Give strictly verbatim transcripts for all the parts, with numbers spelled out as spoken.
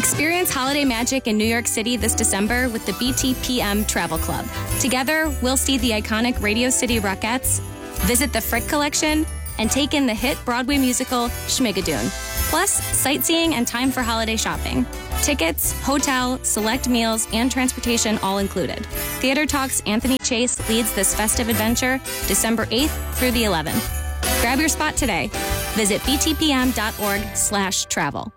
Experience holiday magic in New York City this December with the B T P M Travel Club. Together, we'll see the iconic Radio City Rockettes, visit the Frick Collection, and take in the hit Broadway musical Schmigadoon. Plus, sightseeing and time for holiday shopping. Tickets, hotel, select meals, and transportation all included. Theater Talk's Anthony Chase leads this festive adventure December eighth through the eleventh. Grab your spot today. Visit btpm.org slash travel.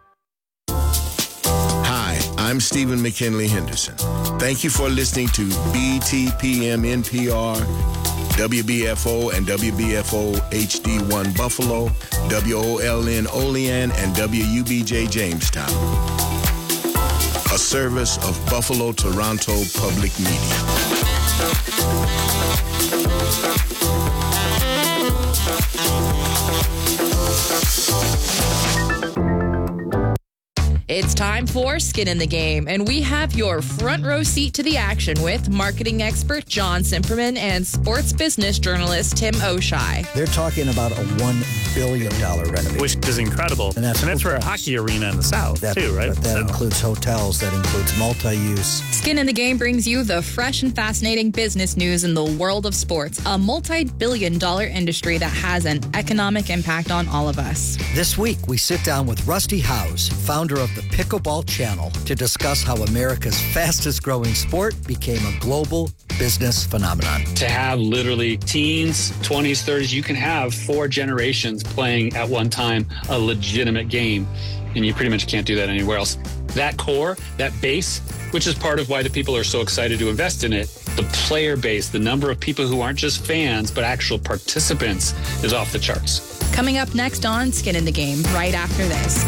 Hi, I'm Stephen McKinley Henderson. Thank you for listening to B T P M N P R, W B F O and W B F O H D one Buffalo, W O L N Olean, and W U B J Jamestown. A service of Buffalo Toronto Public Media. It's time for Skin in the Game, and we have your front row seat to the action with marketing expert John Simperman and sports business journalist Tim O'Shea. They're talking about a one billion dollars renovation. Which is incredible. And that's, and that's for a hockey arena in the South, that, too, right? But that so. includes hotels, that includes multi-use. Skin in the Game brings you the fresh and fascinating business news in the world of sports, a multi-billion dollar industry that has an economic impact on all of us. This week, we sit down with Rusty Howes, founder of the Pickleball Channel, to discuss how America's fastest growing sport became a global business phenomenon. To have literally teens, twenties, thirties, you can have four generations playing at one time a legitimate game, and you pretty much can't do that anywhere else. That core, that base, which is part of why the people are so excited to invest in it, the player base, the number of people who aren't just fans but actual participants is off the charts. Coming up next on Skin in the Game, right after this.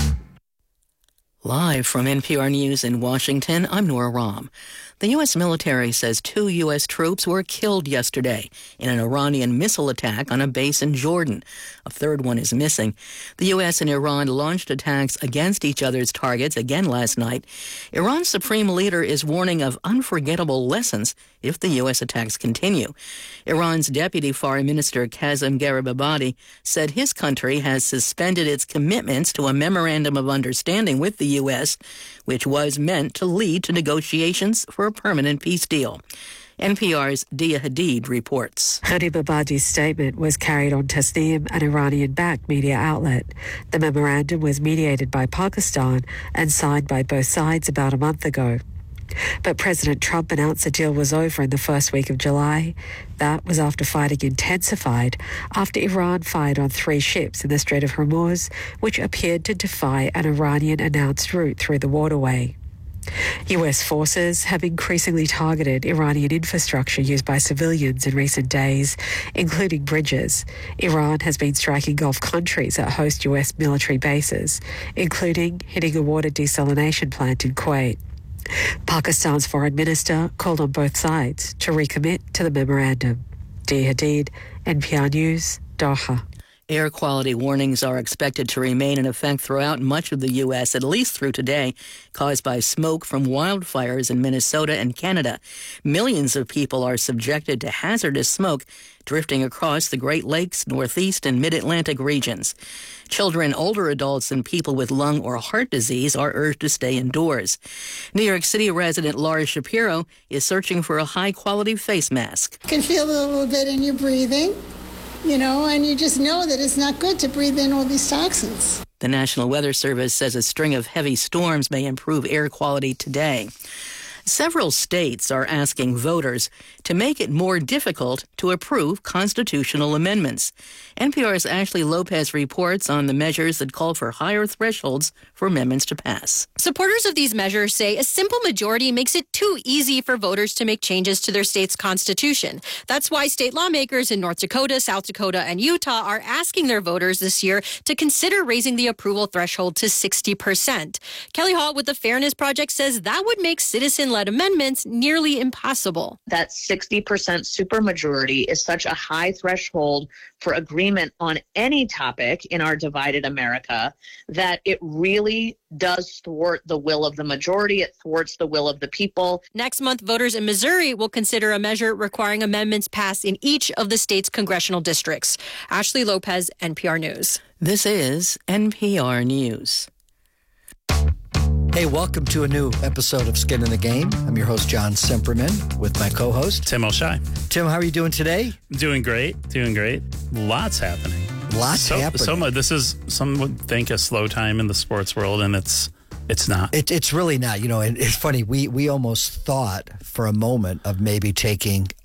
Live from N P R News in Washington, I'm Nora Rahm. The U S military says two U S troops were killed yesterday in an Iranian missile attack on a base in Jordan. A third one is missing. The U S and Iran launched attacks against each other's targets again last night. Iran's supreme leader is warning of unforgettable lessons if the U S attacks continue. Iran's deputy foreign minister Kazem Garibabadi said his country has suspended its commitments to a memorandum of understanding with the U S, which was meant to lead to negotiations for a permanent peace deal. N P R's Dia Hadid reports. Garibabadi's statement was carried on Tasnim, an Iranian-backed media outlet. The memorandum was mediated by Pakistan and signed by both sides about a month ago. But President Trump announced the deal was over in the first week of July. That was after fighting intensified after Iran fired on three ships in the Strait of Hormuz, which appeared to defy an Iranian-announced route through the waterway. U S forces have increasingly targeted Iranian infrastructure used by civilians in recent days, including bridges. Iran has been striking Gulf countries that host U S military bases, including hitting a water desalination plant in Kuwait. Pakistan's foreign minister called on both sides to recommit to the memorandum. Dia Hadid, N P R News, Doha. Air quality warnings are expected to remain in effect throughout much of the U S, at least through today, caused by smoke from wildfires in Minnesota and Canada. Millions of people are subjected to hazardous smoke drifting across the Great Lakes, Northeast, and Mid-Atlantic regions. Children, older adults, and people with lung or heart disease are urged to stay indoors. New York City resident Laura Shapiro is searching for a high-quality face mask. You can feel it a little bit in your breathing, you know, and you just know that it's not good to breathe in all these toxins. The National Weather Service says a string of heavy storms may improve air quality today. Several states are asking voters to make it more difficult to approve constitutional amendments. N P R's Ashley Lopez reports on the measures that call for higher thresholds for amendments to pass. Supporters of these measures say a simple majority makes it too easy for voters to make changes to their state's constitution. That's why state lawmakers in North Dakota, South Dakota, and Utah are asking their voters this year to consider raising the approval threshold to sixty percent. Kelly Hall with the Fairness Project says that would make citizen-led amendments nearly impossible. That sixty percent supermajority is such a high threshold for agreement on any topic in our divided America that it really does thwart the will of the majority. It thwarts the will of the people. Next month, voters in Missouri will consider a measure requiring amendments passed in each of the state's congressional districts. Ashley Lopez, N P R News. This is N P R News. Hey, welcome to a new episode of Skin in the Game. I'm your host, John Semperman, with my co-host, Tim O'Shea. Tim, how are you doing today? Doing great. Doing great. Lots happening. Lots so, happening. So much. This is, some would think, a slow time in the sports world, and it's it's not. It, it's really not. You know, and it's funny. We we almost thought for a moment of maybe taking